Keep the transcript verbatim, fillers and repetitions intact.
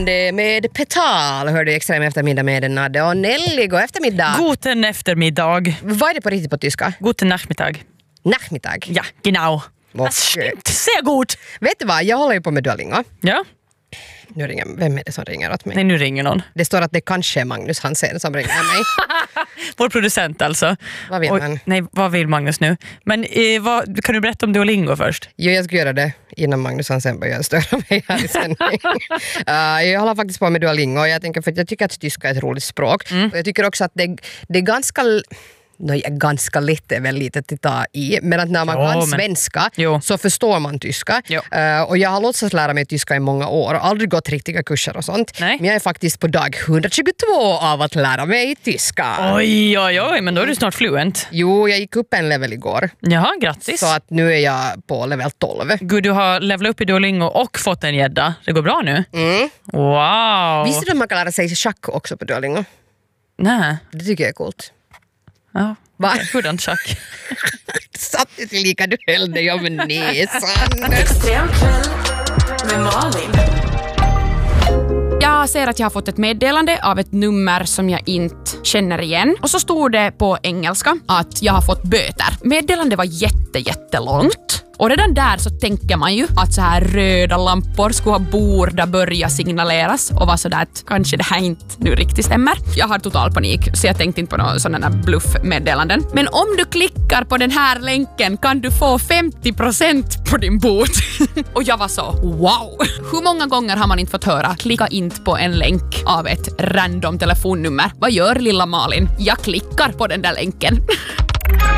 Strålande med Petal hör du Extrem eftermiddag med Nadde och Nelly. God eftermiddag. Guten eftermiddag. Vad är det på riktigt på tyska? Guten Nachmittag. Nachmittag? Ja, genau. Och, Sehr gut. vet du vad, jag håller ju på med Duolingo. Ja. Nu ringer, vem är det som ringer åt mig? Nej, nu ringer någon. Det står att det kanske är Magnus Hansen som ringer mig. Vår producent alltså. Vad vill Oj, han? Nej, vad vill Magnus nu? Men eh, vad, kan du berätta om Duolingo först? Jo, jag ska göra det innan Magnus Hansen börjar störa mig här i sändning. uh, jag håller faktiskt på med Duolingo och jag, tänker, för jag tycker att tyska är ett roligt språk. Mm. Och jag tycker också att det, det är ganska... No, ganska lätt är väl lite att ta i, men att när man jo, kan men... svenska jo. så förstår man tyska. Uh, och jag har låtsats lära mig tyska i många år och aldrig gått riktiga kurser och sånt. Nej. Men jag är faktiskt på dag hundratjugotvå av att lära mig tyska. Oj, oj, oj, men då är du snart fluent. Jo, jag gick upp en level igår. Jaha, grattis. Så att nu är jag på level tolv. Gud, du har levlat upp i Duolingo och fått en gädda. Det går bra nu. Mm. Wow. Visste du att man kan lära sig schack också på Duolingo? Nej. Det tycker jag är coolt. Ja. Va? Hurdant schack. Satt det till lika du höll dig om näsan. Extrem kväll med Malin. Jag ser att jag har fått ett meddelande av ett nummer som jag inte känner igen. Och så stod det på engelska att jag har fått böter. Meddelandet var jätte, jättelångt. Och redan där så tänker man ju att så här röda lampor skulle ha borde börja signaleras och vara sådär att kanske det här inte nu riktigt stämmer. Jag har total panik så jag tänkte inte på några sådana bluffmeddelanden. Men om du klickar på den här länken kan du få femtio procent på din bot. Och jag var så, wow! Hur många gånger har man inte fått höra klicka inte på en länk av ett random telefonnummer? Vad gör lilla Malin? Jag klickar på den där länken.